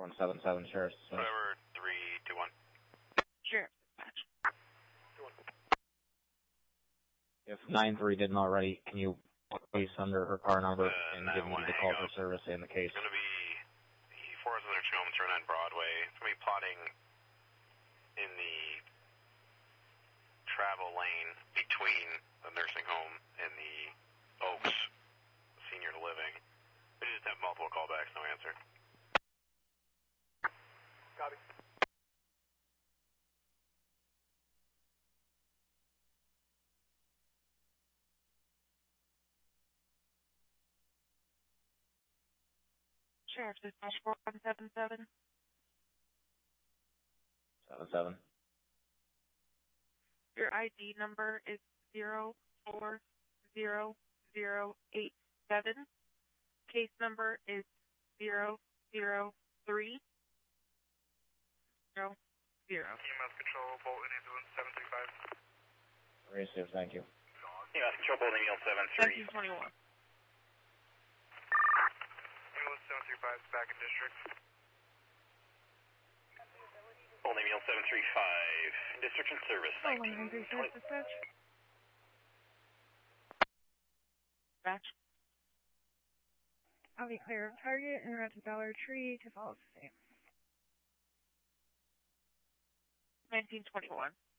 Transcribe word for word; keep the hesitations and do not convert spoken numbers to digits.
one seven seven, Sheriff. Whatever, three two one. Sheriff. If nine three didn't already, can you place under her car number Uh, and give me the call for service and the case? It's going to be four hundred Chilman Turn on Broadway. It's going to be plotting in the travel lane between the nursing home and the Oaks Senior Living. We just have multiple callbacks, no answer. Copy. Sheriff, dispatch four one seven seven. seven seven. Your I D number is zero four zero zero eight seven. Case number is zero zero three zero zero. E M S Control, Bolton Ambulance seven three five. Receive, thank you. E M S Control, Bolton Ambulance seven three. nineteen twenty-one. Ambulance seven three five is back in district. Bolton Ambulance seven three five. District in service. Oh, one nine three six, dispatch. Dispatch. I'll be clear of target and route to Dollar Tree to follow the same. nineteen twenty-one.